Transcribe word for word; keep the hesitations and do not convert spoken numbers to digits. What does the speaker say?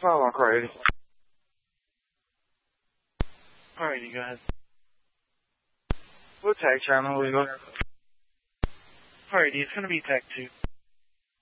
Oh, crazy. Alright, you go ahead. What tag channel we go? Alrighty, it's gonna be tag two.